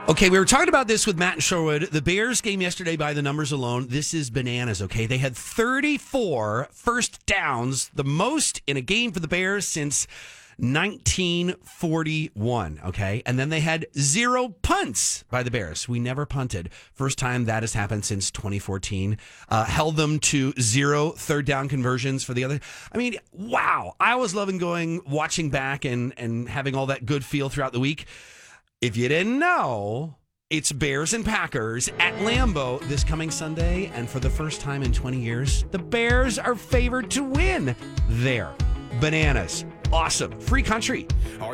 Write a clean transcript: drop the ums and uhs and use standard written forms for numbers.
Okay, we were talking about this with Matt and Sherwood. The Bears game yesterday, by the numbers alone, this is bananas, okay? They had 34 first downs, the most in a game for the Bears since 1941, okay? And then they had 0 punts by the Bears. We never punted. First time that has happened since 2014. Held them to 0 third down conversions for the other. I mean, wow. I was loving watching back and having all that good feel throughout the week. If you didn't know, it's Bears and Packers at Lambeau this coming Sunday. And for the first time in 20 years, the Bears are favored to win there. Bananas. Awesome. Free country.